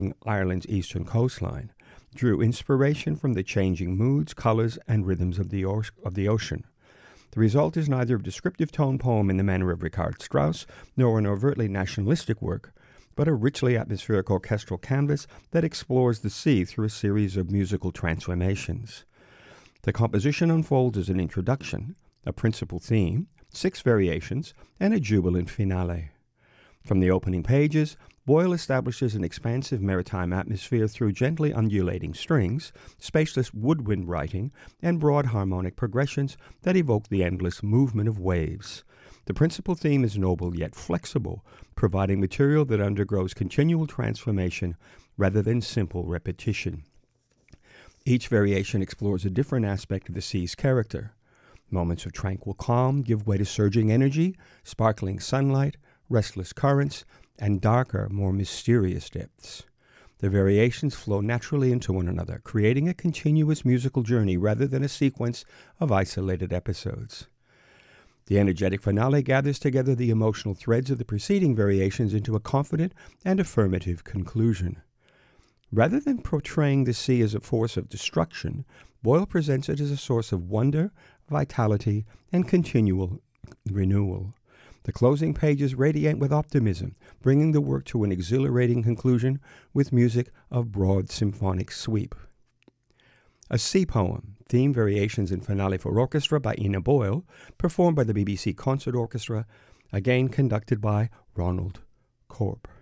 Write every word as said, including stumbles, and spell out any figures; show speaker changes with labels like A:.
A: Ireland's eastern coastline, drew inspiration from the changing moods, colors, and rhythms of the, o- of the ocean. The result is neither a descriptive tone poem in the manner of Richard Strauss, nor an overtly nationalistic work, but a richly atmospheric orchestral canvas that explores the sea through a series of musical transformations. The composition unfolds as an introduction, a principal theme, six variations, and a jubilant finale. From the opening pages, Boyle establishes an expansive maritime atmosphere through gently undulating strings, spaceless woodwind writing, and broad harmonic progressions that evoke the endless movement of waves. The principal theme is noble yet flexible, providing material that undergoes continual transformation rather than simple repetition. Each variation explores a different aspect of the sea's character. Moments of tranquil calm give way to surging energy, sparkling sunlight, restless currents, and darker, more mysterious depths. The variations flow naturally into one another, creating a continuous musical journey rather than a sequence of isolated episodes. The energetic finale gathers together the emotional threads of the preceding variations into a confident and affirmative conclusion. Rather than portraying the sea as a force of destruction, Boyle presents it as a source of wonder, vitality, and continual renewal. The closing pages radiate with optimism, bringing the work to an exhilarating conclusion with music of broad symphonic sweep. A Sea Poem, Theme, Variations, and Finale for Orchestra by Ina Boyle, performed by the B B C Concert Orchestra, again conducted by Ronald Corp.